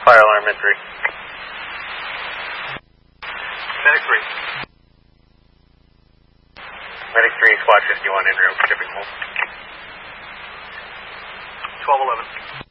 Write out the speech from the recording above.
fire alarm at 3. Medic 3. Medic 3, squad 51 en route, shipping home. 1211.